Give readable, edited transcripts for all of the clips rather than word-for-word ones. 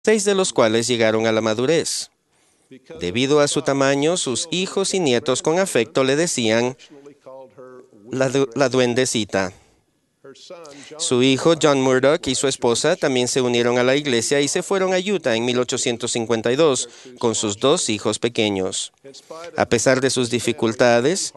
6 de los cuales llegaron a la madurez. Debido a su tamaño, sus hijos y nietos con afecto le decían la duendecita. Su hijo John Murdoch y su esposa también se unieron a la iglesia y se fueron a Utah en 1852 con sus 2 hijos pequeños. A pesar de sus dificultades,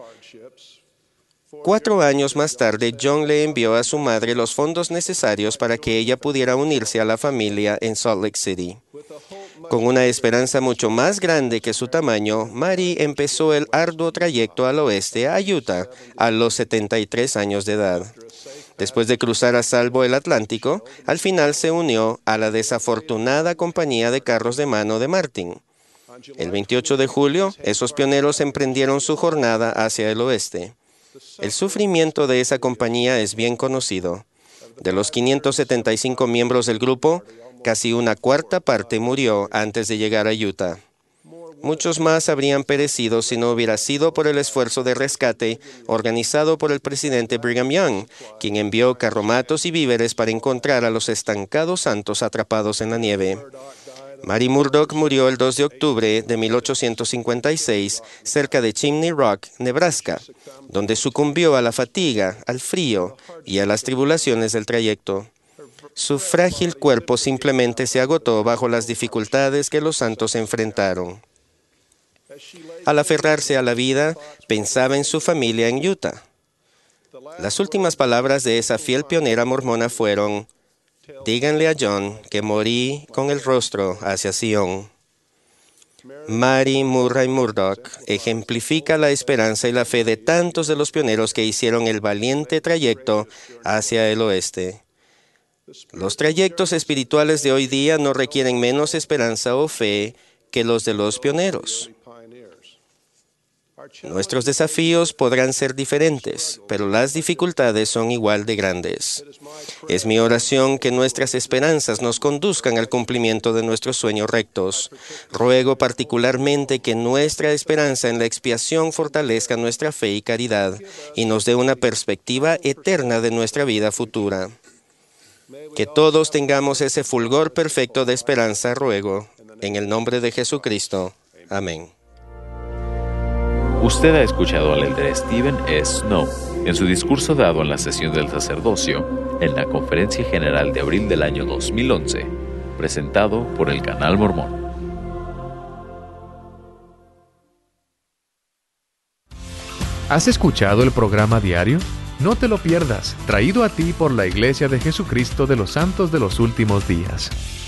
4 años más tarde, John le envió a su madre los fondos necesarios para que ella pudiera unirse a la familia en Salt Lake City. Con una esperanza mucho más grande que su tamaño, Mary empezó el arduo trayecto al oeste a Utah a los 73 años de edad. Después de cruzar a salvo el Atlántico, al final se unió a la desafortunada compañía de carros de mano de Martin. El 28 de julio, esos pioneros emprendieron su jornada hacia el oeste. El sufrimiento de esa compañía es bien conocido. De los 575 miembros del grupo, casi una cuarta parte murió antes de llegar a Utah. Muchos más habrían perecido si no hubiera sido por el esfuerzo de rescate organizado por el presidente Brigham Young, quien envió carromatos y víveres para encontrar a los estancados santos atrapados en la nieve. Mary Murdoch murió el 2 de octubre de 1856 cerca de Chimney Rock, Nebraska, donde sucumbió a la fatiga, al frío y a las tribulaciones del trayecto. Su frágil cuerpo simplemente se agotó bajo las dificultades que los santos enfrentaron. Al aferrarse a la vida, pensaba en su familia en Utah. Las últimas palabras de esa fiel pionera mormona fueron: díganle a John que morí con el rostro hacia Sion. Mary Murray Murdoch ejemplifica la esperanza y la fe de tantos de los pioneros que hicieron el valiente trayecto hacia el oeste. Los trayectos espirituales de hoy día no requieren menos esperanza o fe que los de los pioneros. Nuestros desafíos podrán ser diferentes, pero las dificultades son igual de grandes. Es mi oración que nuestras esperanzas nos conduzcan al cumplimiento de nuestros sueños rectos. Ruego particularmente que nuestra esperanza en la expiación fortalezca nuestra fe y caridad y nos dé una perspectiva eterna de nuestra vida futura. Que todos tengamos ese fulgor perfecto de esperanza, ruego, en el nombre de Jesucristo. Amén. Usted ha escuchado al elder Stephen S. Snow en su discurso dado en la sesión del sacerdocio en la Conferencia General de abril del año 2011, presentado por el Canal Mormón. ¿Has escuchado el programa diario? No te lo pierdas, traído a ti por la Iglesia de Jesucristo de los Santos de los Últimos Días.